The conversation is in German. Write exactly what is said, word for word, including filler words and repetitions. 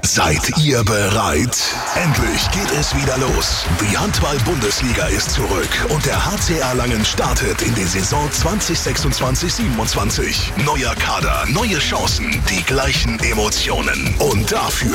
Seid ihr bereit? Endlich geht es wieder los. Die Handball-Bundesliga ist zurück und der H C Erlangen startet in die Saison zwanzig sechsundzwanzig siebenundzwanzig. Neuer Kader, neue Chancen, die gleichen Emotionen. Und dafür